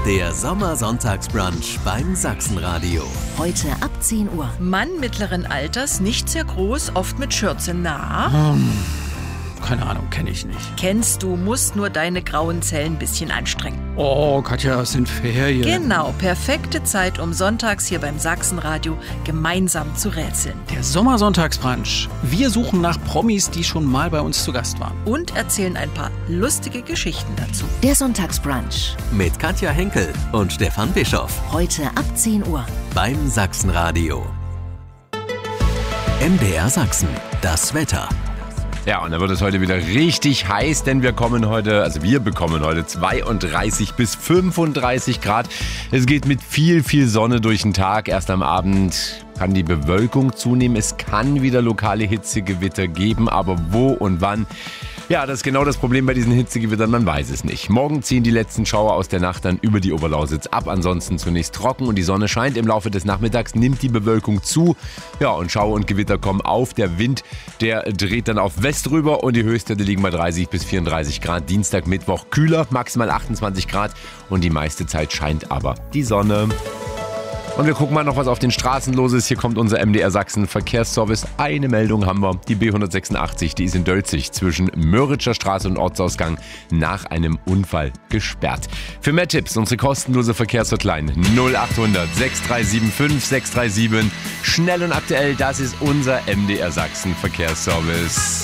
Der Sommersonntagsbrunch beim Sachsenradio. Heute ab 10 Uhr. Mann mittleren Alters, nicht sehr groß, oft mit Schürze. Na? Keine Ahnung, kenne ich nicht. Kennst du, musst nur deine grauen Zellen ein bisschen anstrengen. Oh, Katja, es sind Ferien. Genau, perfekte Zeit, um sonntags hier beim Sachsenradio gemeinsam zu rätseln. Der Sommersonntagsbrunch. Wir suchen nach Promis, die schon mal bei uns zu Gast waren. Und erzählen ein paar lustige Geschichten dazu. Der Sonntagsbrunch. Mit Katja Henkel und Stefan Bischoff. Heute ab 10 Uhr. Beim Sachsenradio. MDR Sachsen. Das Wetter. Ja, und da wird es heute wieder richtig heiß, denn wir bekommen heute 32 bis 35 Grad. Es geht mit viel Sonne durch den Tag. Erst am Abend kann die Bewölkung zunehmen. Es kann wieder lokale Hitzegewitter geben, aber wo und wann? Ja, das ist genau das Problem bei diesen Hitzegewittern, man weiß es nicht. Morgen ziehen die letzten Schauer aus der Nacht dann über die Oberlausitz ab. Ansonsten zunächst trocken und die Sonne scheint. Im Laufe des Nachmittags nimmt die Bewölkung zu. Ja, und Schauer und Gewitter kommen auf. Der Wind, der dreht dann auf West rüber und die Höchstwerte liegen bei 30 bis 34 Grad. Dienstag, Mittwoch kühler, maximal 28 Grad und die meiste Zeit scheint aber die Sonne. Und wir gucken mal noch, was auf den Straßen los ist. Hier kommt unser MDR Sachsen Verkehrsservice. Eine Meldung haben wir. Die B186, die ist in Dölzig zwischen Mörritscher Straße und Ortsausgang nach einem Unfall gesperrt. Für mehr Tipps, unsere kostenlose Verkehrshotline 0800 6375 637. Schnell und aktuell, das ist unser MDR Sachsen Verkehrsservice.